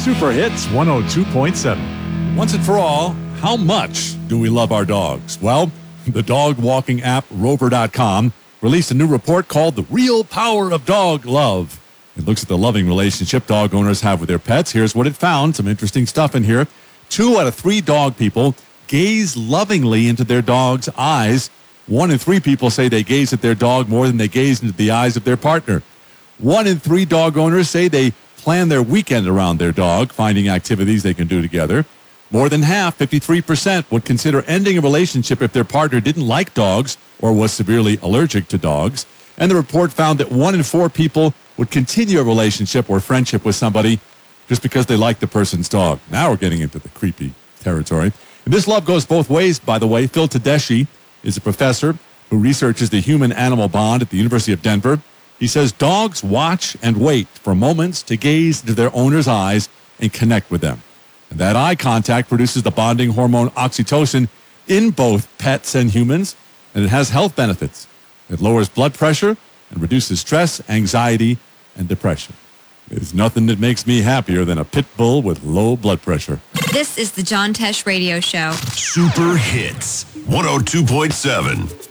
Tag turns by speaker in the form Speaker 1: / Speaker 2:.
Speaker 1: Super Hits 102.7.
Speaker 2: Once and for all, how much do we love our dogs? Well, the dog walking app Rover.com released a new report called The Real Power of Dog Love. It looks at the loving relationship dog owners have with their pets. Here's what it found. Some interesting stuff in here. 2 out of 3 dog people gaze lovingly into their dog's eyes. 1 in 3 people say they gaze at their dog more than they gaze into the eyes of their partner. 1 in 3 dog owners say they plan their weekend around their dog, finding activities they can do together. More than half, 53%, would consider ending a relationship if their partner didn't like dogs or was severely allergic to dogs. And the report found that 1 in 4 people would continue a relationship or friendship with somebody just because they like the person's dog. Now we're getting into the creepy territory. And this love goes both ways, by the way. Phil Tedeschi is a professor who researches the human-animal bond at the University of Denver. He says dogs watch and wait for moments to gaze into their owner's eyes and connect with them. And that eye contact produces the bonding hormone oxytocin in both pets and humans, and it has health benefits. It lowers blood pressure and reduces stress, anxiety, and depression. There's nothing that makes me happier than a pit bull with low blood pressure.
Speaker 3: This is the John Tesh Radio Show.
Speaker 4: Super Hits 102.7.